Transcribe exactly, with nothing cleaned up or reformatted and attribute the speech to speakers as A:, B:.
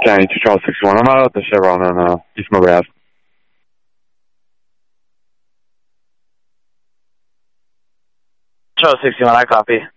A: County two Charles sixty-one. I'm out at the Chevron on uh, East Millbury Ave.
B: Charles sixty-one, I copy.